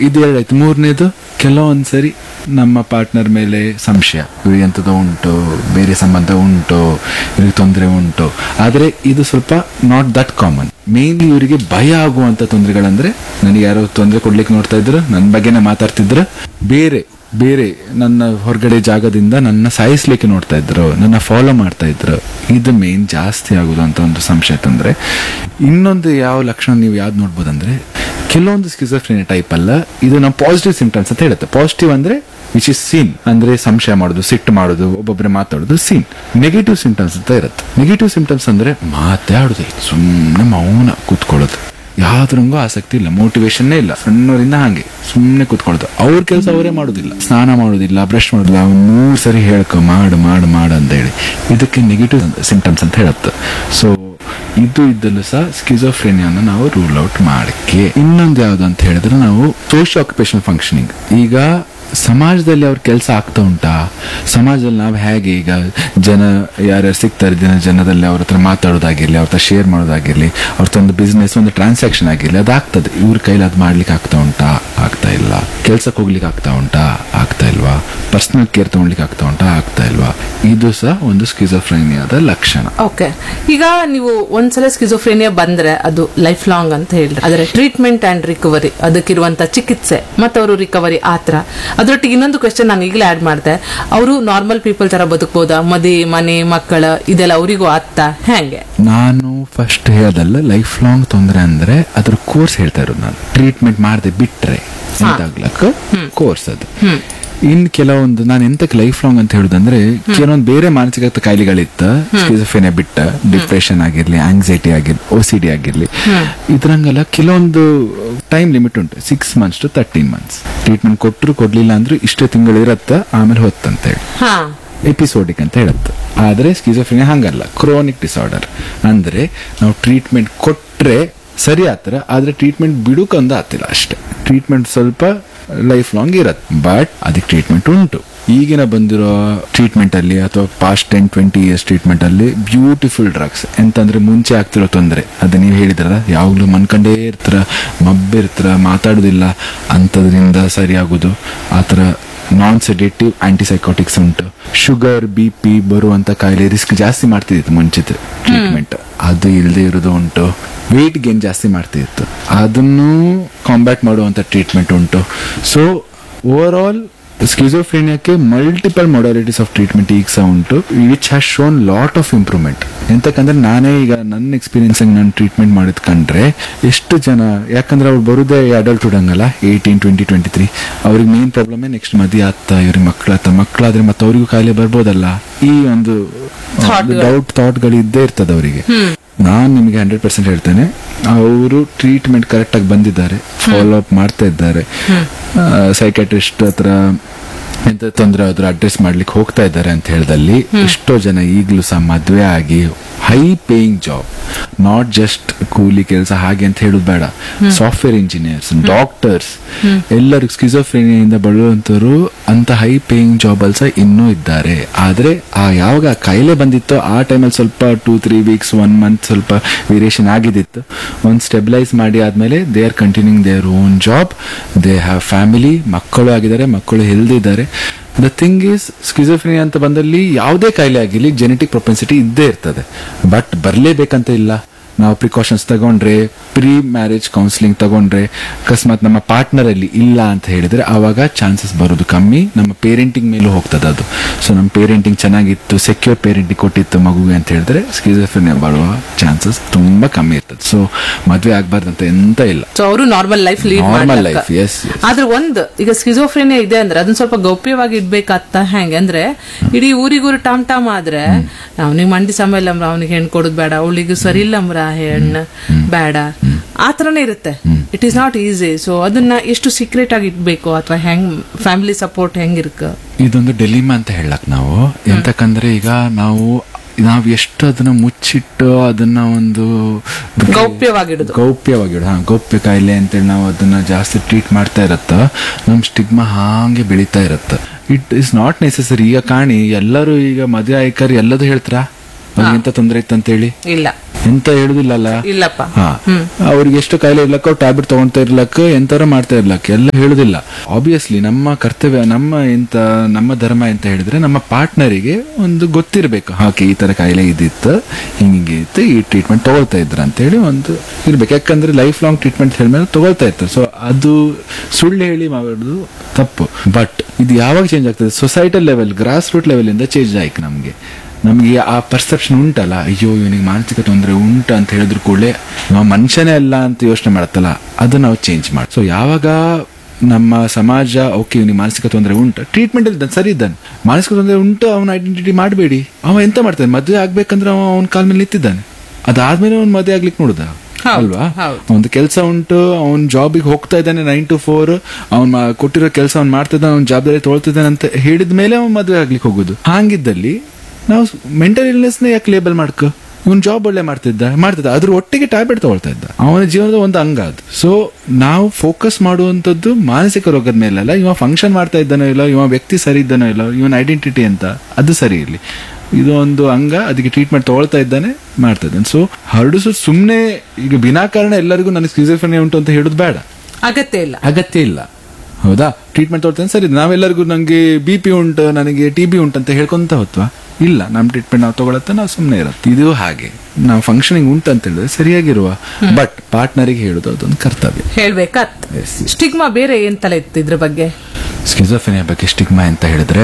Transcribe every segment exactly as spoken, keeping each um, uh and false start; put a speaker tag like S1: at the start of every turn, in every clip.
S1: ಇದು ಎರಡಾಯ್ತು. ಮೂರನೇದು ಕೆಲವೊಂದ್ಸರಿ ನಮ್ಮ ಪಾರ್ಟ್ನರ್ ಮೇಲೆ ಸಂಶಯ, ಇವ್ರಿಗೆ ಎಂಥದ್ದು ಉಂಟು, ಬೇರೆ ಸಂಬಂಧ ಉಂಟು, ಇವ್ರಿಗೆ ತೊಂದರೆ ಉಂಟು. ಆದರೆ ಇದು ಸ್ವಲ್ಪ ನಾಟ್ ದಟ್ ಕಾಮನ್. ಮೇನ್ಲಿ ಇವರಿಗೆ ಭಯ ಆಗುವಂತ ತೊಂದರೆಗಳಂದ್ರೆ, ನನಗೆ ಯಾರೋ ತೊಂದರೆ ಕೊಡ್ಲಿಕ್ಕೆ ನೋಡ್ತಾ ಇದ್ರು, ನನ್ನ ಬಗ್ಗೆನೇ ಮಾತಾಡ್ತಿದ್ರು, ಬೇರೆ ಬೇರೆ ನನ್ನ ಹೊರಗಡೆ ಜಾಗದಿಂದ ನನ್ನ ಸಾಯಿಸ್ಲಿಕ್ಕೆ ನೋಡ್ತಾ ಇದ್ರು, ನನ್ನ ಫಾಲೋ ಮಾಡ್ತಾ ಇದ್ರು. ಇದು ಮೇನ್ ಜಾಸ್ತಿ ಆಗುದು ಅಂತ ಒಂದು ಸಂಶಯ ತಂದ್ರೆ. ಇನ್ನೊಂದು ಯಾವ ಲಕ್ಷಣ ನೀವು ಯಾವ್ದು ನೋಡ್ಬೋದಂದ್ರೆ, ಕೆಲವೊಂದು ಸ್ಕಿಜೋಫ್ರೆನಿಯಾ ಟೈಪ್ ಅಲ್ಲ, ಇದು ನಾವು ಪಾಸಿಟಿವ್ ಸಿಂಪ್ಟಮ್ಸ್ ಅಂತ ಹೇಳುತ್ತೆ. ಪಾಸಿಟಿವ್ ಅಂದ್ರೆ ವಿಚ್ ಇಸ್ ಸೀನ್, ಅಂದ್ರೆ ಸಂಶಯ ಮಾಡೋದು, ಸಿಟ್ಟು ಮಾಡೋದು, ಒಬ್ಬೊಬ್ಬರೇ ಮಾತಾಡೋದು ಸೀನ್. ನೆಗೆಟಿವ್ ಸಿಂಪ್ಟಮ್ಸ್ ಅಂತ ಇರುತ್ತೆ. ನೆಗೆಟಿವ್ ಸಿಂಪ್ಟಮ್ಸ್ ಅಂದ್ರೆ ಮಾತಾಡುದು, ಸುಮ್ಮನೆ ಮೌನ ಕೂತ್ಕೊಳ್ಳೋದು, ಯಾವ್ದ್ರಂಗೂ ಆಸಕ್ತಿ ಇಲ್ಲ, ಮೋಟಿವೇಶನ್ನೇ ಇಲ್ಲ, ಸಣ್ಣವರಿಂದ ಹಾಗೆ ಸುಮ್ಮನೆ ಕೂತ್ಕೊಳ್ಳೋದು. ಅವ್ರ ಕೆಲಸ ಅವರೇ ಮಾಡೋದಿಲ್ಲ, ಸ್ನಾನ ಮಾಡೋದಿಲ್ಲ, ಬ್ರಷ್ ಮಾಡೋದಿಲ್ಲ, ಮೂರ್ ಸರಿ ಹೇಳ್ಕೊ ಮಾಡು ಮಾಡು ಮಾಡು ಅಂತ ಹೇಳಿ. ಇದಕ್ಕೆ ನೆಗೆಟಿವ್ ಸಿಂಪ್ಟಮ್ಸ್ ಅಂತ ಹೇಳುತ್ತೆ. ಸೊ ಇದು ಇದ್ದಲ್ಲೂ ಸಹ ಸ್ಕಿಜೋಫ್ರೆನಿಯಾನ ನಾವು ರೂಲ್ ಔಟ್ ಮಾಡಕ್ಕೆ. ಇನ್ನೊಂದು ಯಾವ್ದು ಅಂತ ಹೇಳಿದ್ರೆ, ನಾವು ಸೋಶಿಯೋ ಆಕ್ಯುಪೇಷನಲ್ ಫಂಕ್ಷನಿಂಗ್. ಈಗ ಸಮಾಜದಲ್ಲಿ ಅವ್ರ ಕೆಲಸ ಆಗ್ತಾ ಉಂಟಾ, ಸಮಾಜದಲ್ಲಿ ನಾವು ಹೇಗೆ ಈಗ ಜನ ಯಾರ್ಯಾರು ಸಿಗ್ತಾರೆ, ಜನ ಜನದಲ್ಲಿ ಅವ್ರ ಹತ್ರ ಮಾತಾಡೋದಾಗಿರ್ಲಿ, ಅವ್ರ ಹತ್ರ ಶೇರ್ ಮಾಡೋದಾಗಿರ್ಲಿ, ಅವ್ರದ್ದು ಒಂದು ಬಿಸ್ನೆಸ್ ಒಂದು ಟ್ರಾನ್ಸಾಕ್ಷನ್ ಆಗಿರ್ಲಿ, ಅದಾಗ್ತದೆ. ಇವ್ರ ಕೈಲಿ ಅದು ಮಾಡ್ಲಿಕ್ಕೆ ಆಗ್ತಾ ಉಂಟಾ, ಆಗ್ತಾ ಇಲ್ಲ. ಕೆಲ್ಸಕ್ಕೆ ಹೋಗ್ಲಿಕ್ಕೆ ಆಗ್ತಾ ಉಂಟಾ, ಆಗ್ತಾ ಇಲ್ವಾ. ಪರ್ಸನಲ್ ಕೇರ್ ತಗೊಳ್ಲಿಕ್ಕೆ ಆಗ್ತಾ ಉಂಟಾ, ಆಗ್ತಾ ಇಲ್ವಾ. ಇದು ಸಹ ಒಂದು ಸ್ಕಿಜೋಫ್ರೆನಿಯಾದ ಲಕ್ಷಣ.
S2: ಓಕೆ, ಈಗ ನೀವು ಒಂದ್ಸಲ ಸ್ಕಿಜೋಫ್ರೆನಿಯಾ ಬಂದ್ರೆ ಅದು ಲೈಫ್ ಲಾಂಗ್ ಅಂತ ಹೇಳಿದ್ರೆ, ಅದರ ಟ್ರೀಟ್ಮೆಂಟ್ ಅಂಡ್ ರಿಕವರಿ, ಅದಕ್ಕಿರುವಂತ ಚಿಕಿತ್ಸೆ ಮತ್ತು ಅವರು ರಿಕವರಿ ಆತರ. ಅದರೊಟ್ಟಿಗೆ ಇನ್ನೊಂದು ಕ್ವೆಶ್ಚನ್ ನಾನು ಈಗಲೇ ಆಡ್ ಮಾಡಿದೆ, ಅವರು ನಾರ್ಮಲ್ ಪೀಪಲ್ ತರ ಬದುಕಬಹುದಾ, ಮದಿ ಮನೆ ಮಕ್ಕಳ ಇದೆಲ್ಲ ಅವರಿಗೂ ಆತ್ತ ಹೆಂಗೆ?
S1: ನಾನು ಫಸ್ಟ್ ಹೇಳದಲ್ಲ, ಲೈಫ್ ಲಾಂಗ್ ತೊಂದರೆ ಅಂದ್ರೆ ಅದ್ರ ಕೋರ್ಸ್ ಹೇಳ್ತಾ ಇರೋದು ನಾನು. ಟ್ರೀಟ್ಮೆಂಟ್ ಮಾಡದೆ ಬಿಟ್ರೆ ಇದಾಗ್ಲಕ್ಕ ಕೋರ್ಸ್ ಅದು. ಇನ್ ಕೆಲವೊಂದು ನಾನು ಎಂತಕ್ಕೆ ಲೈಫ್ ಲಾಂಗ್ ಅಂತ ಹೇಳುದಂದ್ರೆ, ಕೆಲವೊಂದು ಬೇರೆ ಮಾನಸಿಕ ಕಾಯಿಲೆಗಳಿತ್ತ, ಸ್ಕಿಜೋಫ್ರೆನಿಯಾ ಬಿಟ್ಟ, ಡಿಪ್ರೆಷನ್ ಆಗಿರ್ಲಿ, ಆಂಗ್ಸೈಟಿ ಆಗಿರ್ಲಿ, ಓಸಿಡಿ ಆಗಿರ್ಲಿ, ಇದ್ರಂಗೆಲ್ಲ ಕೆಲವೊಂದು ಟೈಮ್ ಲಿಮಿಟ್ ಉಂಟು. Six months to thirteen months treatment ಕೊಟ್ಟರು ಕೊಡ್ಲಿಲ್ಲ ಅಂದ್ರೂ ಇಷ್ಟೇ ತಿಂಗಳು ಇರತ್ತ, ಆಮೇಲೆ ಹೊತ್ತಂತ ಹೇಳಿ ಎಪಿಸೋಡಿಕ್ ಅಂತ ಹೇಳುತ್ತೆ. ಆದ್ರೆ ಸ್ಕಿಜೋಫ್ರೆನಿಯಾ ಹಂಗಲ್ಲ, ಕ್ರೋನಿಕ್ ಡಿಸಾರ್ಡರ್. ಅಂದ್ರೆ ನಾವು ಟ್ರೀಟ್ಮೆಂಟ್ ಕೊಟ್ರೆ ಸರಿ ಆತರ, ಆದ್ರೆ ಟ್ರೀಟ್ಮೆಂಟ್ ಬಿಡುಕೊಂದು ಆತಿಲ್ಲ ಅಷ್ಟೇ. ಟ್ರೀಟ್ಮೆಂಟ್ ಸ್ವಲ್ಪ ಲೈಫ್ ಲಾಂಗ್ ಇರತ್ತೆ, ಬಟ್ ಅದಕ್ಕೆ ಟ್ರೀಟ್ಮೆಂಟ್ ಉಂಟು. ಈಗಿನ ಬಂದಿರೋ ಟ್ರೀಟ್ಮೆಂಟ್ ಅಲ್ಲಿ ಅಥವಾ past ten twenty years treatment ಅಲ್ಲಿ ಬ್ಯೂಟಿಫುಲ್ ಡ್ರಗ್ಸ್. ಎಂತಂದ್ರೆ ಮುಂಚೆ ಆಗ್ತಿರೋ ತೊಂದರೆ, ಅದು ನೀವು ಹೇಳಿದ್ರಲ್ಲ, ಯಾವಾಗ್ಲೂ ಮನ್ಕಂಡೇ ಇರ್ತಾರ, ಮಬ್ಬಿರ್ತಾರ, ಮಾತಾಡುದಿಲ್ಲ, ಅಂತದ್ರಿಂದ ಸರಿ ಆಗುದು. ಆತರ ನಾನ್ ಸೆಡೇಟಿವ್ ಆಂಟಿಸೈಕೋಟಿಕ್ಸ್ ಉಂಟು. ಶುಗರ್ ಬಿ ಪಿ ಬರುವಂತ ಕಾಯಿಲೆ ರಿಸ್ಕ್ ಜಾಸ್ತಿ ಮಾಡ್ತಿತ್ತು ಮುಂಚಿತ ಟ್ರೀಟ್ಮೆಂಟ್, ಅದು ಇಲ್ಲದೆ ಇರೋದು ಉಂಟು. ವೇಟ್ ಗೇನ್ ಜಾಸ್ತಿ ಮಾಡ್ತಿತ್ತು, ಅದನ್ನು ಕಾಂಬ್ಯಾಟ್ ಮಾಡುವಂತ ಟ್ರೀಟ್ಮೆಂಟ್ ಉಂಟು. So over all ಸ್ಕಿಜೋಫ್ರೆನಿಯಾಕ್ಕೆ multiple modalities of treatment ಈಗ ಸಹ ಉಂಟು, which has shown lot of improvement. ಎಂತಕ್ಕಂದ್ರೆ ನಾನೇ ಈಗ ನನ್ನ ಎಕ್ಸ್ಪೀರಿಯನ್ಸ್ ನಾನು ಟ್ರೀಟ್ಮೆಂಟ್ ಮಾಡಿದ್ ಕಂಡ್ರೆ ಎಷ್ಟು ಜನ, ಯಾಕಂದ್ರೆ ಅವ್ರು ಬರುದೇ ಅಡಲ್ಟ್ಹುಡ್ ಹಂಗಲ್ಲ, ಏಯ್ಟೀನ್ ಟ್ವೆಂಟಿ ಟ್ವೆಂಟಿ ತ್ರೀ ಅವ್ರಿಗೆ ಮೇನ್ ಪ್ರಾಬ್ಲಮ್ ನೆಕ್ಸ್ಟ್ ಮದುವೆ ಆಗ್ತಾ, ಇವ್ರಿಗೆ ಮಕ್ಕಳಾಗ್ತಾ, ಮಕ್ಕಳಾದ್ರೆ ಮತ್ತೆ ಅವ್ರಿಗೂ ಕಾಯಿಲೆ ಬರ್ಬೋದಲ್ಲ, ಈ ಒಂದು ಡೌಟ್ ಥಾಟ್ಗಳು ಇದ್ದೇ ಇರ್ತದೆ ಅವರಿಗೆ. ನಾನ್ ನಿಮಗೆ ಹಂಡ್ರೆಡ್ ಪರ್ಸೆಂಟ್ ಹೇಳ್ತೇನೆ, ಅವರು ಟ್ರೀಟ್ಮೆಂಟ್ ಕರೆಕ್ಟ್ ಆಗಿ ಬಂದಿದ್ದಾರೆ, ಫಾಲೋ ಅಪ್ ಮಾಡ್ತಾ ಇದ್ದಾರೆ, ಸೈಕಾಟ್ರಿಸ್ಟ್ ಹತ್ರ ಎಂತ ತೊಂದರೆ ಆದ್ರೂ ಅಡ್ರೆಸ್ ಮಾಡ್ಲಿಕ್ಕೆ ಹೋಗ್ತಾ ಇದ್ದಾರೆ ಅಂತ ಹೇಳಿದಲ್ಲಿ, ಎಷ್ಟೋ ಜನ ಈಗಲೂ ಸಹ ಮದುವೆ ಆಗಿ high paying job, not just ಕೂಲಿ ಕೆಲಸ ಹಾಗೆ ಅಂತ ಹೇಳುದು ಬೇಡ, ಸಾಫ್ಟ್ವೇರ್ ಇಂಜಿನಿಯರ್ಸ್, ಡಾಕ್ಟರ್ಸ್, ಎಲ್ಲರಿಗೂ ಸ್ಕಿಜೋಫ್ರೆನಿಯಾದಿಂದ ಬಳಲುವಂತವರು ಅಂತ ಹೈ ಪೇಯಿಂಗ್ ಜಾಬ್ ಅಲ್ಲಿ ಸಹ ಇನ್ನೂ ಇದ್ದಾರೆ. ಆದ್ರೆ ಆ ಯಾವಾಗ ಆ ಕಾಯಿಲೆ ಬಂದಿತ್ತೋ ಆ ಟೈಮಲ್ಲಿ ಸ್ವಲ್ಪ two three weeks one month ಸ್ವಲ್ಪ ವೇರಿಯೇಷನ್ ಆಗಿದ್ದಿತ್ತು. ಒಂದು ಸ್ಟೆಬಿಲೈಸ್ ಮಾಡಿ ಆದ್ಮೇಲೆ they are continuing their own job, they have family, ಮಕ್ಕಳು ಆಗಿದ್ದಾರೆ, ಮಕ್ಕಳು ಹೆಲ್ದಿ ಇದ್ದಾರೆ. ದ ಥಿಂಗ್ ಈಸ್, ಸ್ಕಿಜೋಫ್ರೆನಿಯಾ ಅಂತ ಬಂದಲ್ಲಿ ಯಾವುದೇ ಕಾಯಿಲೆ ಆಗಿರಲಿ ಜೆನೆಟಿಕ್ ಪ್ರೊಪೆನ್ಸಿಟಿ ಇದ್ದೇ ಇರ್ತದೆ, ಬಟ್ ಬರಲೇಬೇಕಂತ ಇಲ್ಲ. ನಾವು ಪ್ರಿಕಾಷನ್ಸ್ ತಗೊಂಡ್ರೆ, ಪ್ರೀ ಮ್ಯಾರೇಜ್ ಕೌನ್ಸಿಲಿಂಗ್ ತಗೊಂಡ್ರೆ, ಅಕಸ್ಮಾತ್ ನಮ್ಮ ಪಾರ್ಟ್ನರ್ ಅಲ್ಲಿ ಇಲ್ಲ ಅಂತ ಹೇಳಿದ್ರೆ ಆವಾಗ ಚಾನ್ಸಸ್ ಬರೋದು ಕಮ್ಮಿ. ನಮ್ಮ ಪೇರೆಂಟಿಂಗ್ ಮೇಲೂ ಹೋಗ್ತದೆ ಅದು. ಸೊ ನಮ್ಮ ಪೇರೆಂಟಿಂಗ್ ಚೆನ್ನಾಗಿತ್ತು, ಸೆಕ್ಯೂರ್ ಪೇರೆಂಟಿಂಗ್ ಕೊಟ್ಟಿತ್ತು ಮಗುಗೆ ಅಂತ ಹೇಳಿದ್ರೆ ಸ್ಕಿಜೋಫ್ರೆನಿಯಾ ಬರುವ ಚಾನ್ಸಸ್ ತುಂಬಾ ಕಮ್ಮಿ ಇರ್ತದೆ. ಸೊ ಮದ್ವೆ ಆಗ್ಬಾರ್ದಂತ ಎಂತ ಇಲ್ಲ,
S2: ಸೊ ಅವರು normal life lead
S1: normal life. S,
S2: ಆದ್ರೆ ಒಂದು ಈಗ ಸ್ಕಿಜೋಫ್ರೆನಿಯಾ ಇದೆ ಅಂದ್ರೆ ಅದನ್ನ ಸ್ವಲ್ಪ ಗೌಪ್ಯವಾಗಿ ಇಡ್ಬೇಕಾಗ್ತ. ಹೆಂಗೆ ಅಂದ್ರೆ ಇಡೀ ಊರಿಗೂರು ಟಾಮ್ ಟಾಮ್ ಆದ್ರೆ ಅವ್ನಿಗೆ ಮಂಡಿ ಸಮಯ ಇಲ್ಲಮ್ರ, ಅವ್ನಿಗೆ ಹೆಣ್ಣು ಕೊಡುದು ಬೇಡ, ಅವಳಿಗೆ ಸರಿ ಇಲ್ಲಮ್ರ, ಹೆಣ್ಣು ಬೇಡ, ಆತರನೇ ಇರುತ್ತೆ. It is not easy. So ಅದನ್ನ ಎಷ್ಟು ಸೀಕ್ರೆಟ್ ಆಗಿ ಇಟ್ಬೇಕು, ಅಥವಾ ಹೆಂಗ್ ಫ್ಯಾಮಿಲಿ ಸಪೋರ್ಟ್ ಹೆಂಗಿರ್ಕ,
S1: ಇದೊಂದು ಡೆಲಿಮಾ ಅಂತ ಹೇಳಕ್ ನಾವು. ಎಂತಕಂದ್ರೆ ಈಗ ನಾವು ನಾವ್ ಎಷ್ಟು ಅದನ್ನ ಮುಚ್ಚಿಟ್ಟು ಅದನ್ನ ಒಂದು
S2: ಗೌಪ್ಯವಾಗಿಡುದು
S1: ಗೌಪ್ಯವಾಗಿಡು ಹಾ ಗೌಪ್ಯ ಕಾಯಿಲೆ ಅಂತೇಳಿ ನಾವು ಅದನ್ನ ಜಾಸ್ತಿ ಟ್ರೀಟ್ ಮಾಡ್ತಾ ಇರತ್ತ, ನಮ್ ಸ್ಟಿಗ್ಮಾ ಹಾಗೆ ಬೆಳೀತಾ ಇರತ್ತ. It is not necessary. ಈಗ ಕಾಣಿ ಎಲ್ಲರೂ ಈಗ ಮದುವೆ ಆಯ್ಕರ್ ಎಲ್ಲದೂ ಹೇಳ್ತಾರ ಅವ್ರಿಗೆ ಎಂತ ತೊಂದರೆ ಇತ್ತಂತೇಳಿ,
S2: ಇಲ್ಲ
S1: ಎಂತ ಹೇಳುದಿಲ್ಲಲ್ಲ.
S2: ಇಲ್ಲಪ್ಪ.
S1: ಹಾ, ಅವ್ರಿಗೆ ಎಷ್ಟು ಕಾಯಿಲೆ ಇರ್ಲಕ್ಕ, ಅವ್ರು ಟ್ಯಾಬ್ಲೆಟ್ ತಗೊಂತಾ ಇರ್ಲಕ್ಕ, ಎಂತಾರ ಮಾಡ್ತಾ ಇರ್ಲಕ್ಕ, ಎಲ್ಲ ಹೇಳುದಿಲ್ಲ. ಆಬ್ವಿಯಸ್ಲಿ ನಮ್ಮ ಕರ್ತವ್ಯ, ನಮ್ಮ ಎಂತ ನಮ್ಮ ಧರ್ಮ ಅಂತ ಹೇಳಿದ್ರೆ ನಮ್ಮ ಪಾರ್ಟ್ನರಿಗೆ ಒಂದು ಗೊತ್ತಿರ್ಬೇಕು, ಹಾಗೆ ಈ ತರ ಕಾಯಿಲೆ ಇದಿತ್ತು, ಹಿಂಗೆ ಇತ್ತು, ಈ ಟ್ರೀಟ್ಮೆಂಟ್ ತಗೊಳ್ತಾ ಇದ್ರ ಅಂತ ಹೇಳಿ ಒಂದು ಇರ್ಬೇಕು. ಯಾಕಂದ್ರೆ ಲೈಫ್ ಲಾಂಗ್ ಟ್ರೀಟ್ಮೆಂಟ್ ಹೇಳಿದ್ಮೇಲೆ ತಗೊಳ್ತಾ ಇರ್ತಾರೆ. ಸೊ ಅದು ಸುಳ್ಳು ಹೇಳಿ ಮಾಡೋದು ತಪ್ಪು. ಬಟ್ ಇದು ಯಾವಾಗ ಚೇಂಜ್ ಆಗ್ತದೆ? Societal level, grass root level ಇಂದ ಚೇಂಜ್ ಆಯ್ತು. ನಮ್ಗೆ ನಮ್ಗೆ ಆ ಪರ್ಸೆಪ್ಷನ್ ಉಂಟಲ್ಲ, ಅಯ್ಯೋ ಇವನಿಗೆ ಮಾನಸಿಕ ತೊಂದರೆ ಉಂಟು ಅಂತ ಹೇಳಿದ್ರು ಕೂಡಲೇ ನಾವು ಮನುಷ್ಯನೇ ಅಲ್ಲ ಅಂತ ಯೋಚನೆ ಮಾಡತ್ತಲ್ಲ, ಅದು ನಾವು ಚೇಂಜ್ ಮಾಡಿ. ಸೊ ಯಾವಾಗ ನಮ್ಮ ಸಮಾಜ ಓಕೆ ಇವನಿಗೆ ಮಾನಸಿಕ ತೊಂದರೆ ಉಂಟು, ಟ್ರೀಟ್ಮೆಂಟ್ ಇದ್ದಾನೆ, ಸರಿ ಇದ್ದಾನೆ, ಮಾನಸಿಕ ತೊಂದರೆ ಉಂಟು, ಅವನ ಐಡೆಂಟಿಟಿ ಮಾಡಬೇಡಿ. ಅವ ಎಂತ ಮಾಡ್ತಾನೆ, ಮದುವೆ ಆಗ್ಬೇಕಂದ್ರೆ ಅವ ಅವನ ಕಾಲ ಮೇಲೆ ನಿಂತಿದ್ದಾನೆ, ಅದಾದ್ಮೇಲೆ ಅವ್ನು ಮದುವೆ ಆಗ್ಲಿಕ್ಕೆ ನೋಡುದ ಅಲ್ವಾ? ಒಂದು ಕೆಲಸ ಉಂಟು, ಅವ್ನ್ ಜಾಬಿಗೆ ಹೋಗ್ತಾ ಇದ್ದಾನೆ, ನೈನ್ ಟು ಫೋರ್, ಅವ್ನ್ ಕೊಟ್ಟಿರೋ ಕೆಲಸ ಅವ್ನ್ ಮಾಡ್ತಾ ಇದ್ದಾನೆ, ಅವ್ನ ಜವಾಬ್ದಾರಿ ತೊಗೊಳ್ತಿದ್ದಾನೆ ಅಂತ ಹೇಳಿದ ಮೇಲೆ ಅವ್ನ್ ಮದುವೆ ಆಗ್ಲಿಕ್ಕೆ ಹೋಗುದು. ಹಾಗಿದ್ದಲ್ಲಿ ನಾವು ಮೆಂಟಲ್ ಇಲ್ನೆಸ್ ನ ಯಾಕೆ ಲೇಬಲ್ ಮಾಡ್ಕ? ಇವನ್ ಜಾಬ್ ಒಳ್ಳೆ ಮಾಡ್ತಿದ್ದ ಮಾಡ್ತಿದ್ದ ಅದ್ರ ಒಟ್ಟಿಗೆ ಟ್ಯಾಬ್ಲೆಟ್ ತಗೊಳ್ತಾ ಇದ್ದ, ಅವನ ಜೀವನದ ಒಂದು ಅಂಗ ಅದು. ಸೊ ನಾವು ಫೋಕಸ್ ಮಾಡುವಂತದ್ದು ಮಾನಸಿಕ ರೋಗದ ಮೇಲಲ್ಲ, ಇವ ಫಂಕ್ಷನ್ ಮಾಡ್ತಾ ಇದ್ದಾನೋ ಇಲ್ಲ, ಇವ ವ್ಯಕ್ತಿ ಸರಿ ಇದ್ದಾನೋ ಇಲ್ಲ, ಇವನ್ ಐಡೆಂಟಿಟಿ ಅಂತ ಅದು ಸರಿ ಇರ್ಲಿ, ಇದು ಒಂದು ಅಂಗ, ಅದಕ್ಕೆ ಟ್ರೀಟ್ಮೆಂಟ್ ತಗೊಳ್ತಾ ಇದ್ದಾನೆ, ಮಾಡ್ತಾ ಇದ್ದಾನೆ. ಸೊ ಹರಡಿಸೋ ಸುಮ್ನೆ ಈಗ ವಿನಾಕಾರಣ ಎಲ್ಲರಿಗೂ ನನಗೆ ಸ್ಕಿಜೋಫ್ರೆನಿಯಾ ಉಂಟು ಅಂತ ಹೇಳೋದು ಬೇಡ,
S2: ಅಗತ್ಯ ಇಲ್ಲ
S1: ಅಗತ್ಯ ಇಲ್ಲ. ಹೌದಾ? ಟ್ರೀಟ್ಮೆಂಟ್ ತಗೊಳ್ತೇನೆ ಸರಿ, ನಾವೆಲ್ಲರಿಗೂ ನಂಗೆ ಬಿ ಪಿ ಉಂಟು, ನನಗೆ ಟಿ ಬಿ ಉಂಟು ಅಂತ ಹೇಳ್ಕೊಂತ ಹೊತ್ವಾ? ಇಲ್ಲ, ನಮ್ ಟ್ರೀಟ್ಮೆಂಟ್ ನಾವು ತಗೊಳತ್ತೆ, ನಾವು ಸುಮ್ಮನೆ ಇರುತ್ತೆ. ಇದು ಹಾಗೆ ನಾವು ಫಂಕ್ಷನಿಂಗ್ ಉಂಟು ಅಂತ ಹೇಳಿದ್ರೆ ಸರಿಯಾಗಿರುವ, ಬಟ್ ಪಾರ್ಟ್ನರಿಗೆ ಹೇಳುದು ಅದೊಂದು ಕರ್ತವ್ಯ.
S2: ಹೇಳ್ಬೇಕತ್. ಸ್ಟಿಗ್ಮಾ ಬೇರೆ ಎಂತಲ್ಲ ಇತ್ತು ಇದ್ರ ಬಗ್ಗೆ?
S1: ಸ್ಕಿಜೋಫ್ರೆನಿಯಾ ಬಗ್ಗೆ ಸ್ಟಿಗ್ಮಾ ಅಂತ ಹೇಳಿದ್ರೆ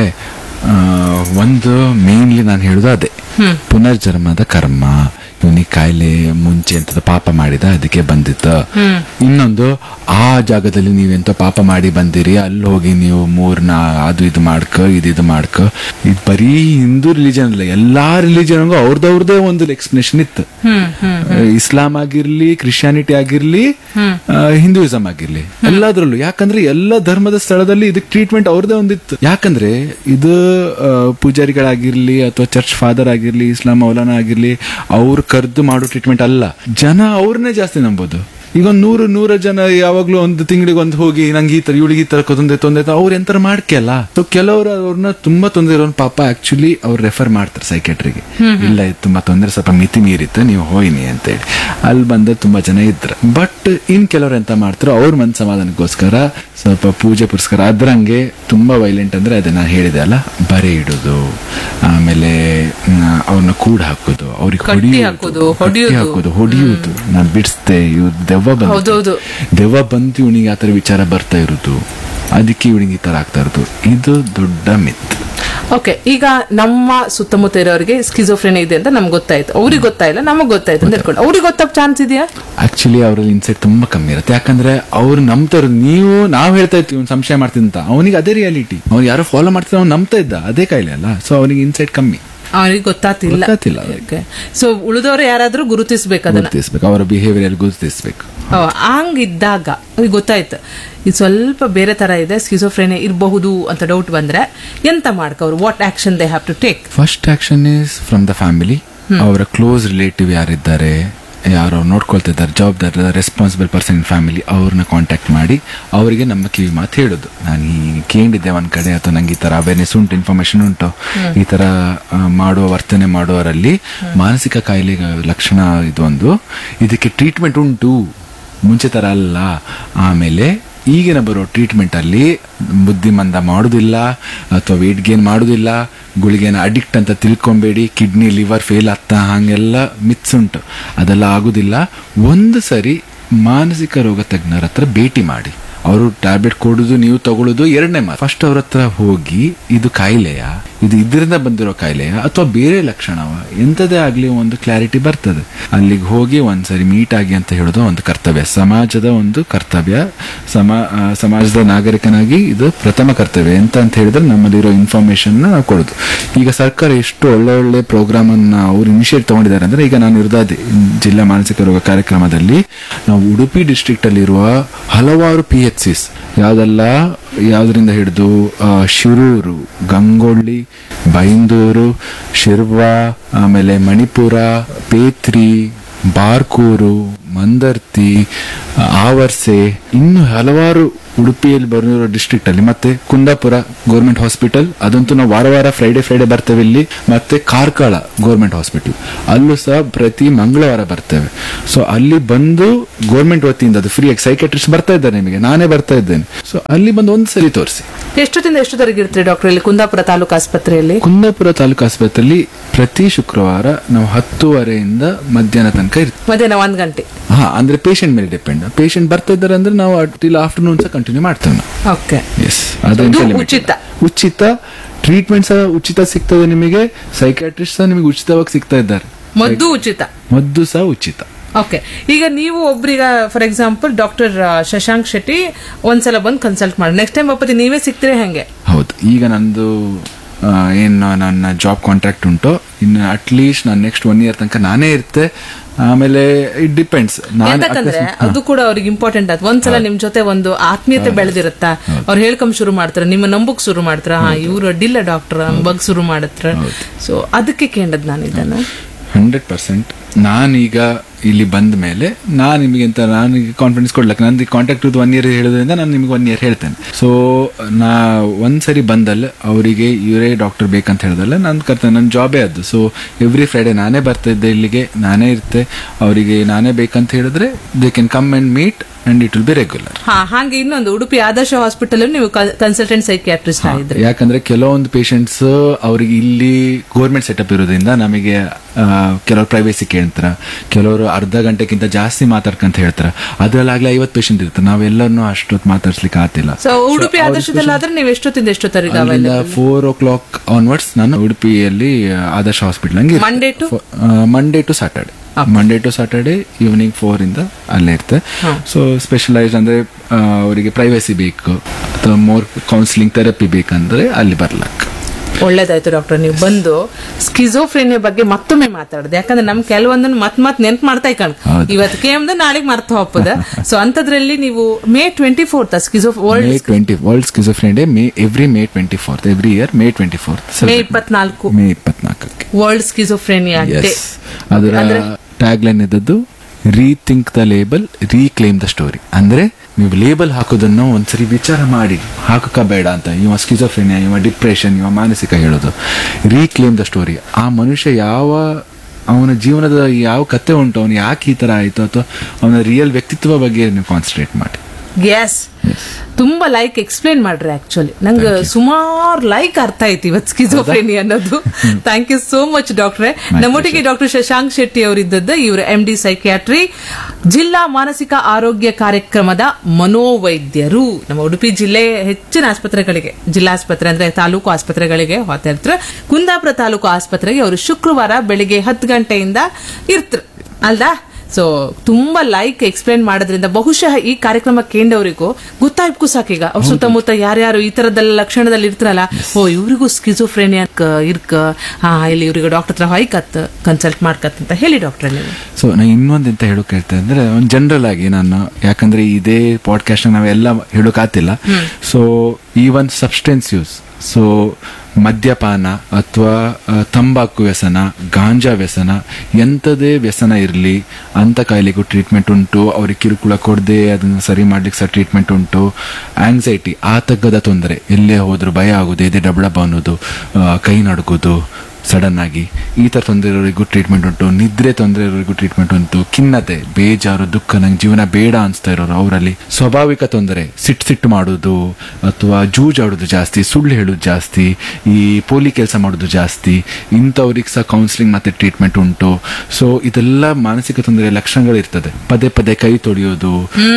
S1: ಒಂದು ಮೇನ್ಲಿ ನಾನು ಹೇಳುದು ಅದೇ, ಪುನರ್ಜನ್ಮದ ಕರ್ಮ, ಇವನಿಗೆ ಕಾಯಿಲೆ ಮುಂಚೆ ಎಂತ ಪಾಪ ಮಾಡಿದ ಅದಕ್ಕೆ ಬಂದಿತ್ತು. ಇನ್ನೊಂದು, ಆ ಜಾಗದಲ್ಲಿ ನೀವೆಂತ ಪಾಪ ಮಾಡಿ ಬಂದಿರಿ, ಅಲ್ಲಿ ಹೋಗಿ ನೀವು ಮೂರ್ನ ಅದು ಇದು ಮಾಡ್ಕ ಇದು ಇದು ಮಾಡ್ಕ. ಇದು ಬರೀ ಹಿಂದೂ ರಿಲಿಜನ್ ಅಲ್ಲ, ಎಲ್ಲಾ ರಿಲಿಜನ್ಗೂ ಅವ್ರದವ್ರದೇ ಒಂದು ಎಕ್ಸ್ಪ್ಲನೇಷನ್ ಇತ್ತು. ಇಸ್ಲಾಂ ಆಗಿರ್ಲಿ, ಕ್ರಿಶ್ಚಿಯಾನಿಟಿ ಆಗಿರ್ಲಿ, ಹಿಂದೂಯಿಸಂ ಆಗಿರ್ಲಿ, ಎಲ್ಲಾದ್ರಲ್ಲೂ. ಯಾಕಂದ್ರೆ ಎಲ್ಲ ಧರ್ಮದ ಸ್ಥಳದಲ್ಲಿ ಇದಕ್ಕೆ ಟ್ರೀಟ್ಮೆಂಟ್ ಅವ್ರದೇ ಒಂದಿತ್ತು. ಯಾಕಂದ್ರೆ ಇದು ಪೂಜಾರಿಗಳಾಗಿರ್ಲಿ ಅಥವಾ ಚರ್ಚ್ ಫಾದರ್ ಆಗಿರ್ಲಿ, ಇಸ್ಲಾಂ ಮೌಲಾನ ಆಗಿರ್ಲಿ, ಅವ್ರು ಕರೆದು ಮಾಡೋ ಟ್ರೀಟ್ಮೆಂಟ್ ಅಲ್ಲ. ಜನ ಅವ್ರನ್ನೇ ಜಾಸ್ತಿ ನಂಬೋದು. ಈಗ ಒಂದು ನೂರು ನೂರ ಜನ ಯಾವಾಗ್ಲೂ ಒಂದು ತಿಂಗಳಿಗೆ ಒಂದು ಹೋಗಿ ನಂಗೆ ಈ ತರ ಇವಳಿಗೆ ಈ ತರ ತೊಂದರೆ ತೊಂದರೆ ಅವ್ರು ಎಂತರ ಮಾಡ್ಕೆಲ್ಲ. ಸೊ ಕೆಲವರು ಅವ್ರನ್ನ ತುಂಬಾ ತೊಂದರೆ ಇರೋ ಪಾಪ ಆಕ್ಚುಲಿ ಅವ್ರು ರೆಫರ್ ಮಾಡ್ತಾರೆ ಸೈಕೆಟ್ರಿಗೆ, ಇಲ್ಲ ಇದು ತುಂಬಾ ತೊಂದರೆ, ಸ್ವಲ್ಪ ಮಿತಿ ಮೀರಿತ್ತು, ನೀವು ಹೋಯ್ನಿ ಅಂತ ಹೇಳಿ. ಅಲ್ಲಿ ಬಂದ ತುಂಬಾ ಜನ ಇದ್ರು. ಬಟ್ ಇನ್ ಕೆಲವ್ರು ಎಂತ ಮಾಡ್ತಾರೆ, ಅವ್ರ ಮನ್ ಸಮಾಧಾನಕ್ಕೋಸ್ಕರ ಸ್ವಲ್ಪ ಪೂಜೆ ಪುರಸ್ಕಾರ ಅದ್ರಂಗೆ ತುಂಬಾ ವೈಲೆಂಟ್ ಅಂದ್ರೆ ಅದೇ ನಾನು ಹೇಳಿದೆ ಅಲ್ಲ, ಬರೆ ಇಡುದು, ಆಮೇಲೆ ಅವ್ರನ್ನ ಕೂಡ ಹಾಕೋದು, ಅವ್ರಿಗೆ ಹಾಕೋದು, ಹಾಕೋದು, ಹೊಡಿಯುವುದು, ನಾನು ಬಿಡಿಸ್ದೆ, ಇವ್ ದೆವ್ವ ಬಂದು ದೆವ್ವ ಬಂತು ಇವನಿಗೆ ಆತರ ವಿಚಾರ ಬರ್ತಾ ಇರುದು, ಅದಕ್ಕೆ ಇವನಿಗೆ ಈ ತರ ಆಗ್ತಾ ಇರೋದು, ಇದು ದೊಡ್ಡ ಮಿತ್.
S2: ಓಕೆ, ಈಗ ನಮ್ಮ ಸುತ್ತಮುತ್ತ ಇರೋರಿಗೆ ಸ್ಕಿಜೋಫ್ರೆನಿಯಾ ಇದೆ ಅಂತ ನಮ್ಗೆ ಗೊತ್ತಾಯ್ತು, ಅವ್ರಿಗೆ ಗೊತ್ತಾಯಿಲ್ಲ, ನಮಗ್ ಗೊತ್ತಾಯ್ತು ಅಂತ ಹೇಳ್ಕೊಂಡು ಅವ್ರಿಗೆ ಗೊತ್ತಾಗ ಚಾನ್ಸ್ ಇದೆಯಾ?
S1: ಆಕ್ಚುಲಿ ಅವ್ರಲ್ಲಿ ಇನ್ಸೈಟ್ ತುಂಬಾ ಕಮ್ಮಿ ಇರುತ್ತೆ. ಯಾಕಂದ್ರೆ ಅವ್ರು ನಂಬ್ತಾರ, ನೀವು ನಾವು ಹೇಳ್ತಾ ಇರ್ತೀವಿ ಅವ್ನು ಸಂಶಯ ಮಾಡ್ತೀನಿ ಅಂತ, ಅವನಿಗೆ ಅದೇ ರಿಯಾಲಿಟಿ, ಅವ್ನು ಯಾರೋ ಫಾಲೋ ಮಾಡ್ತಾರೆ, ಅವ್ನು ನಂಬ್ತಾ ಇದ್ದ, ಅದೇ ಕಾಯಿಲೆ ಅಲ್ಲ. ಸೊ ಅವನಿಗೆ ಇನ್ಸೈಟ್ ಕಮ್ಮಿ,
S2: ಅವನಿಗೆ ಗೊತ್ತಾತಿಲ್ಲ. ಸೊ ಉಳಿದವರು ಯಾರಾದ್ರೂ ಗುರುತಿಸ್ಬೇಕು,
S1: ಗುರುತಿಸ್ಬೇಕು, ಅವರ ಬಿಹೇವಿಯರ್ ಗುರುತಿಸ್ಬೇಕು.
S2: ಹಂಗಿದ್ದಾಗ ಅವ್ರಿಗೆ ಗೊತ್ತಾಯ್ತು ಇದು ಸ್ವಲ್ಪ ಬೇರೆ ತರ ಇದೆ, ಸ್ಕಿಜೋಫ್ರೆನಿಯಾ ಇರಬಹುದು ಅಂತ ಡೌಟ್ ಬಂದ್ರೆ ಎಂತ ಮಾಡ್ಕವ್ರು? What action they have to take?
S1: First action is from the family. ಅವರ ಕ್ಲೋಸ್ ರಿಲೇಟಿವ್ ಯಾರಿದ್ದಾರೆ, ಯಾರು ನೋಡ್ಕೊಳ್ತಾ ಇದ್ದಾರೆ, ಜವಾಬ್ದಾರಿ ರೆಸ್ಪಾನ್ಸಿಬಲ್ ಪರ್ಸನ್ ಇನ್ ಫ್ಯಾಮಿಲಿ, ಅವ್ರನ್ನ ಕಾಂಟ್ಯಾಕ್ಟ್ ಮಾಡಿ ಅವರಿಗೆ ನಮ್ಮ ಕಿವಿ ಮಾತು ಹೇಳೋದು. ನಾನು ಈ ಕೇಳಿದ್ದೆ ಒಂದ್ ಕಡೆ, ಅಥವಾ ನಂಗೆ ಈ ತರ ಅವೇರ್ನೆಸ್ ಉಂಟು, ಇನ್ಫಾರ್ಮೇಶನ್ ಉಂಟು, ಈ ತರ ಮಾಡುವ ವರ್ತನೆ ಮಾಡುವವರಲ್ಲಿ ಮಾನಸಿಕ ಕಾಯಿಲೆ ಲಕ್ಷಣ ಇದೊಂದು, ಇದಕ್ಕೆ ಟ್ರೀಟ್ಮೆಂಟ್ ಉಂಟು, ಮುಂಚೆ ತರ ಅಲ್ಲ. ಆಮೇಲೆ ಈಗಿನ ಬರೋ ಟ್ರೀಟ್ಮೆಂಟ್ ಅಲ್ಲಿ ಬುದ್ಧಿಮಂದ ಮಾಡುದಿಲ್ಲ ಅಥವಾ ವೇಟ್ ಗೇನ್ ಮಾಡುದಿಲ್ಲ, ಗುಳಿಗೆನ ಅಡಿಕ್ಟ್ ಅಂತ ತಿಳ್ಕೊಂಬೇಡಿ, ಕಿಡ್ನಿ ಲಿವರ್ ಫೇಲ್ ಆಗ್ತಾ ಹಂಗೆಲ್ಲ ಮಿತ್ಸ್ ಉಂಟು, ಅದೆಲ್ಲ ಆಗುದಿಲ್ಲ. ಒಂದು ಸರಿ ಮಾನಸಿಕ ರೋಗ ತಜ್ಞರ ಹತ್ರ ಭೇಟಿ ಮಾಡಿ, ಅವರು ಟ್ಯಾಬ್ಲೆಟ್ ಕೊಡುದು, ನೀವು ತಗೊಳ್ಳೋದು ಎರಡನೇ ಮಾತು. ಫಸ್ಟ್ ಅವ್ರ ಹತ್ರ ಹೋಗಿ ಇದು ಕಾಯಿಲೆಯ, ಇದು ಇದರಿಂದ ಬಂದಿರೋ ಕಾಯಿಲೆಯ ಅಥವಾ ಬೇರೆ ಲಕ್ಷಣವ, ಎಂತದೇ ಆಗ್ಲಿ ಒಂದು ಕ್ಲಾರಿಟಿ ಬರ್ತದೆ. ಅಲ್ಲಿಗೆ ಹೋಗಿ ಒಂದ್ಸರಿ ಮೀಟ್ ಆಗಿ ಅಂತ ಹೇಳೋದು ಒಂದು ಕರ್ತವ್ಯ, ಸಮಾಜದ ಒಂದು ಕರ್ತವ್ಯ, ಸಮಾ ಸಮಾಜದ ನಾಗರಿಕನಾಗಿ ಇದು ಪ್ರಥಮ ಕರ್ತವ್ಯ. ಎಂತ ಅಂತ ಹೇಳಿದ್ರೆ ನಮ್ಮಲ್ಲಿರೋ ಇನ್ಫಾರ್ಮೇಶನ್ ನಾವು ಕೊಡೋದು. ಈಗ ಸರ್ಕಾರ ಎಷ್ಟು ಒಳ್ಳೆ ಒಳ್ಳೆ ಪ್ರೋಗ್ರಾಮ್ ಅನ್ನ ಅವ್ರು ಇನಿಷಿಯೇಟ್ ತಗೊಂಡಿದ್ದಾರೆ ಅಂದ್ರೆ, ಈಗ ನಾನು ಇರೋದೇ ಜಿಲ್ಲಾ ಮಾನಸಿಕ ರೋಗ ಕಾರ್ಯಕ್ರಮದಲ್ಲಿ ನಾವು ಉಡುಪಿ ಡಿಸ್ಟ್ರಿಕ್ಟ್ ಅಲ್ಲಿರುವ ಹಲವಾರು ಪಿ ಎಚ್ ಸಿಸ್, ಯಾವ್ದೆಲ್ಲ ಯಾವ್ದ್ರಿಂದ ಹಿಡಿದು ಶಿರೂರು, ಗಂಗೊಳ್ಳಿ, ಬೈಂದೂರು, ಶಿರ್ವಾ, ಆಮೇಲೆ ಮಣಿಪುರ, ಪೇತ್ರಿ, ಬಾರ್ಕೂರು, ಮಂದರ್ತಿ, ಆವರ್ಸೆ, ಇನ್ನು ಹಲವಾರು ಉಡುಪಿಯಲ್ಲಿ ಬರೋ ಡಿಸ್ಟ್ರಿಕ್ಟ್ ಅಲ್ಲಿ, ಮತ್ತೆ ಕುಂದಾಪುರ ಗೌರ್ಮೆಂಟ್ ಹಾಸ್ಪಿಟಲ್, ಅದಂತೂ ನಾವು ವಾರ ವಾರ ಫ್ರೈಡೆ ಫ್ರೈಡೆ ಬರ್ತೇವೆ ಇಲ್ಲಿ, ಮತ್ತೆ ಕಾರ್ಕಳ ಗೌರ್ಮೆಂಟ್ ಹಾಸ್ಪಿಟಲ್ ಅಲ್ಲೂ ಸಹ ಪ್ರತಿ ಮಂಗಳವಾರ ಬರ್ತೇವೆ. ಸೊ ಅಲ್ಲಿ ಬಂದು ಗೌರ್ಮೆಂಟ್ ವತಿಯಿಂದ ಅದು ಫ್ರೀ ಆಗಿ ಸೈಕಾಟ್ರಿಸ್ಟ್ ಬರ್ತಾ ಇದ್ದಾರೆ, ನಿಮಗೆ ನಾನೇ ಬರ್ತಾ ಇದ್ದೇನೆ. ಸೊ ಅಲ್ಲಿ ಬಂದು ಒಂದ್ಸರಿ ತೋರಿಸಿ.
S2: ಎಷ್ಟೊತ್ತಿಂದ ಎಷ್ಟೊತ್ತರೆಗೆ ಇರ್ತೀರಿ ಡಾಕ್ಟರ್ ಇಲ್ಲಿ ಕುಂದಾಪುರ ತಾಲೂಕು ಆಸ್ಪತ್ರೆಯಲ್ಲಿ?
S1: ಕುಂದಾಪುರ ತಾಲೂಕು ಆಸ್ಪತ್ರೆಯಲ್ಲಿ ಪ್ರತಿ ಶುಕ್ರವಾರ ನಾವು ಹತ್ತುವರೆಯಿಂದ ಮಧ್ಯಾಹ್ನ ತನಕ ಇರ್ತೀವಿ.
S2: ಮಧ್ಯಾಹ್ನ ಒಂದ್ ಗಂಟೆ.
S1: ಹಾ, ಅಂದ್ರೆ ಪೇಷಂಟ್ ಮೇಲೆ ಡಿಪೆಂಡ್. ಪೇಷಂಟ್ ಬರ್ತಾ ಇದ್ದಾರೆ ಅಂದ್ರೆ ನಾವು ಟಿಲ್ ಆಫ್ಟರ್ನೂನ್ ಸಹ ಕಂಟಿನ್ಯೂ ಮಾಡ್ತೇವೆ ನಾವು.
S2: ಓಕೆ.
S1: ಎಸ್,
S2: ಅದು ಉಚಿತ.
S1: ಉಚಿತ ಟ್ರೀಟ್ಮೆಂಟ್ ಸಹ ಉಚಿತ ಸಿಗ್ತದೆ ನಿಮಗೆ. ಸೈಕ್ಯಾಟ್ರಿಸ್ಟ್ ಸಹ ನಿಮಗೆ ಉಚಿತವಾಗಿ ಸಿಗ್ತಾ ಇದ್ದಾರೆ.
S2: ಮದ್ದು ಉಚಿತ.
S1: ಮದ್ದು ಸಹ ಉಚಿತ.
S2: ಓಕೆ. ಈಗ ನೀವು ಒಬ್ರೀಗ for example doctor Shashank Shetty ಒಂದ್ಸಲ ಬಂದು ಕನ್ಸಲ್ಟ್ ಮಾಡಿ, ನೆಕ್ಸ್ಟ್ ಟೈಮ್ ವಾಪತಿ ನೀವೇ ಸಿಗ್ತೀರಿ ಹೆಂಗೆ?
S1: ಹೌದು. ಈಗ ನಂದು ಏನು ನನ್ನ ಜಾಬ್ ಕಾಂಟ್ರಾಕ್ಟ್ ಉಂಟು, ಇನ್ನು ಅಟ್ಲೀಸ್ಟ್ ನಾನು ನೆಕ್ಸ್ಟ್ ಒನ್ ಇಯರ್ ತನಕ ನಾನೇ ಇರ್ತೆ. ಆಮೇಲೆ ಇಟ್ ಡಿಪೆಂಡ್ಸ್.
S2: ಯಾಕಂದ್ರೆ ಅದು ಕೂಡ ಅವ್ರಿಗೆ ಇಂಪಾರ್ಟೆಂಟ್ ಆಯ್ತು. ಒಂದ್ಸಲ ನಿಮ್ ಜೊತೆ ಒಂದು ಆತ್ಮೀಯತೆ ಬೆಳೆದಿರುತ್ತಾ, ಅವ್ರು ಹೇಳ್ಕೊಂಡ್ ಶುರು ಮಾಡ್ತಾರ, ನಿಮ್ಮ ನಂಬಕ್ ಶುರು ಮಾಡ್ತಾರ, ಹಾ ಇವ್ರು ಅಡ್ಡಿಲ್ಲ ಡಾಕ್ಟರ್ ಬಗ್ಗೆ ಶುರು ಮಾಡತ್ರ. ಸೊ ಅದಕ್ಕೆ ಕೇಳದ್ ನಾನು ಇದನ್ನ.
S1: ಹಂಡ್ರೆಡ್ ಪರ್ಸೆಂಟ್ ನಾನೀಗ ಇಲ್ಲಿ ಬಂದ ಮೇಲೆ ನಾನು ನಿಮಗೆ ಅಂತ ನಾನು ಕಾನ್ಫಿಡೆನ್ಸ್ ಕೊಡ್ಲಕ್ಕೆ ನಂದು ಕಾಂಟ್ಯಾಕ್ಟ್ ವಿತ್ ಒನ್ ಇಯರ್ ಹೇಳೋದ್ರಿಂದ ನಾನು ನಿಮಗೆ ಒನ್ ಇಯರ್ ಹೇಳ್ತೇನೆ. ಸೊ ನಾ ಒಂದ್ಸರಿ ಬಂದಲ್ಲ ಅವರಿಗೆ ಇವರೇ ಡಾಕ್ಟರ್ ಬೇಕಂತ ಹೇಳಿದಲ್ಲ, ನಾನು ಕರ್ತೇನೆ, ನನ್ನ ಜಾಬೇ ಅದು. ಸೊ ಎವ್ರಿ ಫ್ರೈಡೆ ನಾನೇ ಬರ್ತಾ ಇದ್ದೆ ಇಲ್ಲಿಗೆ, ನಾನೇ ಇರ್ತೆ. ಅವರಿಗೆ ನಾನೇ ಬೇಕಂತ ಹೇಳಿದ್ರೆ they can come and meet and it will be regular.
S2: ಹಾ, ಹಾಗೆ ಇನ್ನೊಂದು ಉಡುಪಿ ಆದರ್ಶ ಹಾಸ್ಪಿಟಲ್ ನೀವು ಕನ್ಸಲ್ಟೆಂಟ್ ಸೈಕಿಯಾಟ್ರಿಸ್ಟ್ ಆಗಿದ್ರೆ,
S1: ಯಾಕಂದ್ರೆ ಕೆಲವೊಂದು ಪೇಷಂಟ್ಸ್ ಅವ್ರಿಗೆ ಇಲ್ಲಿ ಗೌರ್ಮೆಂಟ್ ಸೆಟಪ್ ಇರೋದ್ರಿಂದ ನಮಗೆ ಕೆಲವರು ಪ್ರೈವೇಸಿ ಕೇಳ್ತಾರ, ಕೆಲವರು ಅರ್ಧ ಗಂಟೆಗಿಂತ ಜಾಸ್ತಿ ಮಾತಾಡ್ಕಂತ ಹೇಳ್ತಾರ. ಅದ್ರಲ್ಲಾಗ್ಲೇ ಐವತ್ತು ಪೇಷಂಟ್ ಇರ್ತಾರೆ, ನಾವೆಲ್ಲರನ್ನು ಅಷ್ಟೊತ್ತು ಮಾತಾಡ್ಸ್ಲಿಕ್ಕೆ ಆಗ್ತಿಲ್ಲ.
S2: ಸೊ ಉಡುಪಿ ಆದರ್ಶದಲ್ಲಾದ್ರೆ ನೀವು ಎಷ್ಟೊತ್ತಿಂದ ಎಷ್ಟೊತ್ತರಿಗೆ?
S1: ಫೋರ್ ಓ ಕ್ಲಾಕ್ ಆನ್ವರ್ಡ್ಸ್ ನಾನು ಉಡುಪಿಯಲ್ಲಿ ಆದರ್ಶ ಹಾಸ್ಪಿಟಲ್ ಹಂಗೆ
S2: Monday to
S1: Monday to Saturday Monday to Saturday evening four ಇಂದ ಅಲ್ಲೇ ಇರ್ತೆ. ಸೊ ಸ್ಪೆಷಲೈಸ್ ಅಂದ್ರೆ ಅವರಿಗೆ ಪ್ರೈವೇಸಿ ಬೇಕು ಅಥವಾ ಮೋರ್ ಕೌನ್ಸಿಲಿಂಗ್ ಥೆರಪಿ ಬೇಕಂದ್ರೆ ಅಲ್ಲಿ ಬರ್ಲಕ್ಕ.
S2: ಒಳ್ಳೇದಾಯ್ತು ಡಾಕ್ಟರ್, ನೀವು ಬಂದು ಸ್ಕಿಜೋಫ್ರೇನಿಯಾ ಬಗ್ಗೆ ಮತ್ತೊಮ್ಮೆ ಮಾತಾಡಿದೆ. ಯಾಕಂದ್ರೆ ನಮ್ ಕೆಲವೊಂದನ್ನು ಮತ್ ಮತ್ ನೆನ್ಪು ಮಾಡ್ತಾ ಇಕ್ಕ ಇವತ್ತು ಕೇಮ್ದ ನಾಳೆಗೆ ಮರ್ತು ಹೋಗ್ತದ. ಸೊ ಅಂತದ್ರಲ್ಲಿ ನೀವು May twenty fourth ಸ್ಕಿಜೋ world
S1: twenty world schizophrenia May every May twenty fourth every year May twenty fourth
S2: May ಇಪ್ಪತ್ನಾಲ್ಕು
S1: ಮೇ ಇಪ್ಪತ್ನಾಲ್ಕಕ್ಕೆ
S2: ವರ್ಲ್ಡ್ ಸ್ಕಿಜೋಫ್ರೇನಿಯಾ ಡೇ.
S1: ಅದರ ಟ್ಯಾಗ್ ಲೈನ್ ಇದ್ದದ್ದು rethink the label, ರೀಕ್ಲೇಮ್ the story. ಅಂದ್ರೆ ನೀವು ಲೇಬಲ್ ಹಾಕೋದನ್ನು ಒಂದ್ಸರಿ ವಿಚಾರ ಮಾಡಿ ಹಾಕಕ ಬೇಡ ಅಂತ. ಇವ ಸ್ಕಿಜೋಫ್ರೇನಿಯಾ, ಇವ ಡಿಪ್ರೆಷನ್, ಇವ ಮಾನಸಿಕ ಹೇಳೋದು. ರೀಕ್ಲೇಮ್ ದ ಸ್ಟೋರಿ. ಆ ಮನುಷ್ಯ ಯಾವ ಅವನ ಜೀವನದ ಯಾವ ಕತೆ ಉಂಟು, ಅವನು ಯಾಕೆ ಈ ತರ ಆಯ್ತು, ಅಥವಾ ಅವನ ರಿಯಲ್ ವ್ಯಕ್ತಿತ್ವ ಬಗ್ಗೆ ನೀವು ಕಾನ್ಸಂಟ್ರೇಟ್ ಮಾಡಿ.
S2: ಎಸ್, ತುಂಬಾ ಲೈಕ್ ಎಕ್ಸ್ಪ್ಲೇನ್ ಮಾಡ್ರಿ. ಆಕ್ಚುಲಿ ನಂಗೆ ಸುಮಾರು ಲೈಕ್ ಅರ್ಥ ಆಯ್ತು ಇವತ್ತು ಸ್ಕಿಜೋಫ್ರೇನಿಯಾ ಅನ್ನೋದು. ಥ್ಯಾಂಕ್ ಯು ಸೋ ಮಚ್ ಡಾಕ್ಟ್ರೆ. ನಮ್ಮೊಟ್ಟಿಗೆ ಡಾಕ್ಟರ್ ಶಶಾಂಕ್ ಶೆಟ್ಟಿ ಅವರಿದ್ದದ್ದು. ಇವರು ಎಂ ಡಿ ಸೈಕಿಯಾಟ್ರಿ, ಜಿಲ್ಲಾ ಮಾನಸಿಕ ಆರೋಗ್ಯ ಕಾರ್ಯಕ್ರಮದ ಮನೋವೈದ್ಯರು. ನಮ್ಮ ಉಡುಪಿ ಜಿಲ್ಲೆ ಹೆಚ್ಚಿನ ಆಸ್ಪತ್ರೆಗಳಿಗೆ, ಜಿಲ್ಲಾ ಆಸ್ಪತ್ರೆ ಅಂದ್ರೆ ತಾಲೂಕು ಆಸ್ಪತ್ರೆಗಳಿಗೆ ಹೋಗ್ತಾ ಇರ್ತಾರೆ. ಕುಂದಾಪುರ ತಾಲೂಕು ಆಸ್ಪತ್ರೆಗೆ ಅವರು ಶುಕ್ರವಾರ ಬೆಳಿಗ್ಗೆ ಹತ್ತು ಗಂಟೆಯಿಂದ ಇರ್ತಾರೆ ಅಲ್ದಾ. ಸೊ ತುಂಬಾ ಲೈಕ್ ಎಕ್ಸ್ಪ್ಲೇನ್ ಮಾಡೋದ್ರಿಂದ ಬಹುಶಃ ಈ ಕಾರ್ಯಕ್ರಮ ಕೇಂದ್ರವರಿಗೂ ಗೊತ್ತಾಯ್ಕು ಸಾಕೀಗ ಅವ್ರ ಸುತ್ತಮುತ್ತ ಯಾರ್ಯಾರು ಈ ತರದೆಲ್ಲ ಲಕ್ಷಣದಲ್ಲಿ ಇರ್ತಾರಲ್ಲ, ಓ ಇವ್ರಿಗೂ ಸ್ಕಿಜೋಫ್ರೇನಿಯಾ ಇರ್ಕ, ಹಾ ಇಲ್ಲಿ ಇವ್ರಿಗೆ ಡಾಕ್ಟರ್ ಹತ್ರ ಹೊಯ್ಕತ್ ಕನ್ಸಲ್ಟ್ ಮಾಡ್ಕತ್ ಅಂತ ಹೇಳಿ ಡಾಕ್ಟರ್ ನೀವು.
S1: ಸೊ ನಾನು ಇನ್ನೊಂದು ಎಂತ ಹೇಳೋಕೆ ಹೇಳ್ತಾ ಅಂದ್ರೆ ಒಂದು ಜನರಲ್ ಆಗಿ ನಾನು, ಯಾಕಂದ್ರೆ ಇದೇ ಪಾಡ್ಕಾಸ್ಟ್ ನಾವೆಲ್ಲ ಹೇಳೋಕಾತಿಲ್ಲ. So even substance use, so ಮದ್ಯಪಾನ ಅಥವಾ ತಂಬಾಕು ವ್ಯಸನ, ಗಾಂಜಾ ವ್ಯಸನ, ಎಂಥದೇ ವ್ಯಸನ ಇರಲಿ ಅಂತ ಕಾಯಿಲೆಗೂ ಟ್ರೀಟ್ಮೆಂಟ್ ಉಂಟು. ಅವ್ರಿಗೆ ಕಿರುಕುಳ ಕೊಡದೆ ಅದನ್ನು ಸರಿ ಮಾಡ್ಲಿಕ್ಕೆ ಸಹ ಟ್ರೀಟ್ಮೆಂಟ್ ಉಂಟು. ಆಂಗ್ಸೈಟಿ, ಆತಂಕದ ತೊಂದರೆ, ಎಲ್ಲೇ ಹೋದ್ರು ಭಯ ಆಗೋದು, ಎದೆ ಡಬಡಬ ಅನ್ನೋದು, ಕೈ ನಡುಗೋದು ಸಡನ್ ಆಗಿ, ಈ ತರ ತೊಂದರೆ ಇರೋರಿಗೂ ಟ್ರೀಟ್ಮೆಂಟ್ ಉಂಟು. ನಿದ್ರೆ ತೊಂದರೆ ಇರೋರಿಗೂ ಟ್ರೀಟ್ಮೆಂಟ್ ಉಂಟು. ಖಿನ್ನತೆ, ಬೇಜಾರು, ದುಃಖ, ನಂಗೆ ಜೀವನ ಬೇಡ ಅನ್ಸ್ತಾ ಇರೋರು ಅವರಲ್ಲಿ. ಸ್ವಾಭಾವಿಕ ತೊಂದರೆ, ಸಿಟ್ಟು ಸಿಟ್ಟು ಮಾಡೋದು ಅಥವಾ ಜೂಜಾಡೋದು ಜಾಸ್ತಿ, ಸುಳ್ಳು ಹೇಳೋದು ಜಾಸ್ತಿ, ಈ ಪೋಲಿ ಕೆಲಸ ಮಾಡೋದು ಜಾಸ್ತಿ, ಇಂಥವ್ರಿಗೆ ಸಹ ಕೌನ್ಸಿಲಿಂಗ್ ಮತ್ತೆ ಟ್ರೀಟ್ಮೆಂಟ್ ಉಂಟು. ಸೊ ಇದೆಲ್ಲ ಮಾನಸಿಕ ತೊಂದರೆ ಲಕ್ಷಣಗಳು ಇರ್ತದೆ. ಪದೇ ಪದೇ ಕೈ ತೊಳೆಯೋದು,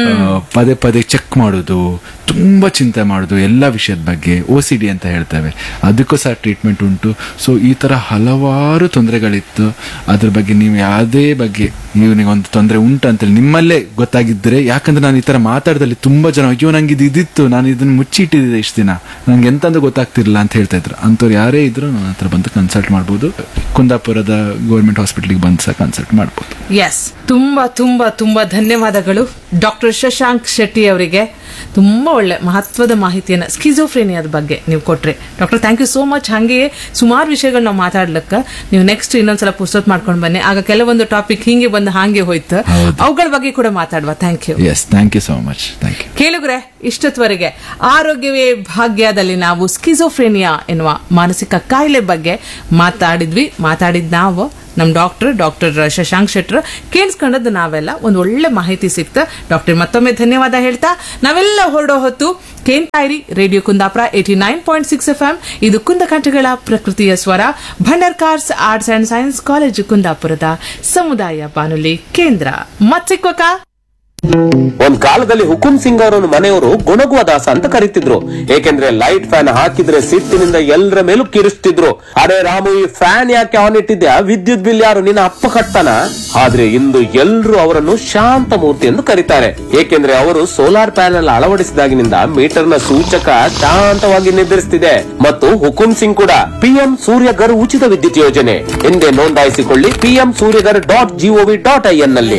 S1: ಪದೇ ಪದೇ ಚೆಕ್ ಮಾಡೋದು, ತುಂಬಾ ಚಿಂತೆ ಮಾಡೋದು ಎಲ್ಲ ವಿಷಯದ ಬಗ್ಗೆ, ಓ ಸಿ ಡಿ ಅಂತ ಹೇಳ್ತೇವೆ, ಅದಕ್ಕೂ ಸಹ ಟ್ರೀಟ್ಮೆಂಟ್ ಉಂಟು. ಸೊ ಈ ತರ ಹಲವಾರು ತೊಂದರೆಗಳಿತ್ತು. ಅದ್ರ ಬಗ್ಗೆ ನೀವು ಯಾವುದೇ ಬಗ್ಗೆ ಇವನಿಗೆ ಒಂದು ತೊಂದರೆ ಉಂಟು ಅಂತೇಳಿ ನಿಮ್ಮಲ್ಲೇ ಗೊತ್ತಾಗಿದ್ದರೆ, ಯಾಕಂದ್ರೆ ನಾನು ಈ ತರ ಮಾತಾಡ್ದಲ್ಲಿ ತುಂಬಾ ಜನ ಅಯ್ಯೋ ನಂಗೆ ಇದು ಇದಿತ್ತು, ನಾನು ಇದನ್ನ ಮುಚ್ಚಿಟ್ಟಿದ್ದೆ ಇಷ್ಟು ದಿನ, ನಂಗೆ ಎಂತಂದು ಗೊತ್ತಾಗ್ತಿರ್ಲಿಲ್ಲ ಅಂತ ಹೇಳ್ತಾ ಇದ್ರು. ಅಂಥವ್ರು ಯಾರೇ ಇದ್ರು ನನ್ನ ಹತ್ರ ಬಂದು ಕನ್ಸಲ್ಟ್ ಮಾಡ್ಬೋದು. ಕುಂದಾಪುರದ ಗೌರ್ಮೆಂಟ್ ಹಾಸ್ಪಿಟಲ್ಗೆ ಬಂದು ಸಹ ಕನ್ಸಲ್ಟ್ ಮಾಡ್ಬೋದು.
S2: ಎಸ್, ತುಂಬಾ ತುಂಬಾ ತುಂಬಾ ಧನ್ಯವಾದಗಳು ಡಾಕ್ಟರ್ ಶಶಾಂಕ್ ಶೆಟ್ಟಿ ಅವರಿಗೆ. ತುಂಬಾ ಒಳ್ಳೆ ಮಹತ್ವದ ಮಾಹಿತಿಯನ್ನ ಸ್ಕಿಜೋಫ್ರೇನಿಯಾದ ಬಗ್ಗೆ ನೀವು ಕೊಟ್ರಿ doctor. Thank you so much. ಹಾಗೆಯೇ ಸುಮಾರು ವಿಷಯಗಳು ನಾವು ಮಾತಾಡ್ಲಿಕ್ಕೆ ನೀವು ನೆಕ್ಸ್ಟ್ ಇನ್ನೊಂದ್ಸಲ ಪುಸ್ತಕ ಮಾಡ್ಕೊಂಡು ಬನ್ನಿ. ಆಗ ಕೆಲವೊಂದು ಟಾಪಿಕ್ ಹಿಂಗೆ ಬಂದು ಹಾಗೆ ಹೋಯ್ತು, ಅವುಗಳ ಬಗ್ಗೆ ಕೂಡ ಮಾತಾಡುವ. Thank you.
S1: S, thank you so much. Thank you.
S2: ಕೇಳುಗ್ರೆ, ಇಷ್ಟತ್ವರೆಗೆ ಆರೋಗ್ಯವೇ ಭಾಗ್ಯದಲ್ಲಿ ನಾವು ಸ್ಕಿಜೋಫ್ರೇನಿಯಾ ಎನ್ನುವ ಮಾನಸಿಕ ಕಾಯಿಲೆ ಬಗ್ಗೆ ಮಾತಾಡಿದ್ವಿ. ಮಾತಾಡಿದ್ ನಾವು ನಮ್ ಡಾಕ್ಟರ್ ಡಾಕ್ಟರ್ ಶಶಾಂಕ್ ಶೆಟ್ರ್. ಕೇಳಿಸ್ಕೊಂಡದ್ದು ನಾವೆಲ್ಲ ಒಂದು ಒಳ್ಳೆ ಮಾಹಿತಿ ಸಿಕ್ತ. ಡಾಕ್ಟರ್ ಮತ್ತೊಮ್ಮೆ ಧನ್ಯವಾದ ಹೇಳ್ತಾ ನಾವೆಲ್ಲ ಹೊರಡೋ ಹೊತ್ತು ಕೇಂತಾಯಿರಿ radio Kundapura eighty nine point six F M. ಇದು ಕುಂದಕಂಠಗಳ ಪ್ರಕೃತಿಯ ಸ್ವರ, Bhandarkars arts and science college ಕುಂದಾಪುರದ ಸಮುದಾಯ ಬಾನುಲಿ ಕೇಂದ್ರ. ಮತ್ತಿಕ್ವಕ
S3: ಒಂದ್ ಕಾಲದಲ್ಲಿ ಹುಕುಂ ಸಿಂಗ್ ಅವರನ್ನು ಮನೆಯವರು ಗೊಣಗುವ ದಾಸ ಅಂತ ಕರೀತಿದ್ರು. ಏಕೆಂದ್ರೆ ಲೈಟ್ ಫ್ಯಾನ್ ಹಾಕಿದ್ರೆ ಸಿಟ್ಟಿನಿಂದ ಎಲ್ಲರ ಮೇಲೂ ಕಿರಿಸ್ತಿದ್ರು. ಅರೆ ರಾಮು, ಈ ಫ್ಯಾನ್ ಯಾಕೆ ಆನ್ ಇಟ್ಟಿದ್ಯಾ? ವಿದ್ಯುತ್ ಬಿಲ್ ಯಾರು ನಿನ್ನ ಅಪ್ಪ ಕಟ್ತಾನ? ಆದ್ರೆ ಇಂದು ಎಲ್ರು ಅವರನ್ನು ಶಾಂತ ಮೂರ್ತಿ ಎಂದು ಕರೀತಾರೆ. ಏಕೆಂದ್ರೆ ಅವರು ಸೋಲಾರ್ ಪ್ಯಾನೆಲ್ ಅಳವಡಿಸಿದಾಗಿನಿಂದ ಮೀಟರ್ನ ಸೂಚಕ ಶಾಂತವಾಗಿ ನಿರ್ಧರಿಸುತ್ತಿದೆ. ಮತ್ತು ಹುಕುಂ ಸಿಂಗ್ ಕೂಡ ಪಿಎಂ ಸೂರ್ಯಗರ್ ಉಚಿತ ವಿದ್ಯುತ್ ಯೋಜನೆ ಎಂದೇ ನೋಂದಾಯಿಸಿಕೊಳ್ಳಿ PM Surya Ghar dot gov dot I N ನಲ್ಲಿ.